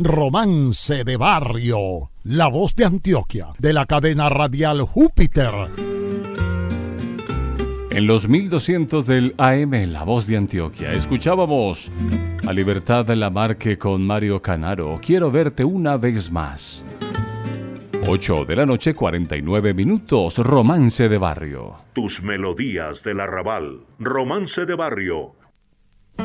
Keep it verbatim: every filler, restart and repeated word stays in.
Romance de Barrio, La Voz de Antioquia, de la cadena radial Júpiter. En los mil doscientos del A M, La Voz de Antioquia, escuchábamos a Libertad Lamarque con Mario Canaro, Quiero verte una vez más. ocho de la noche, cuarenta y nueve minutos, Romance de Barrio. Tus melodías del arrabal, Romance de Barrio,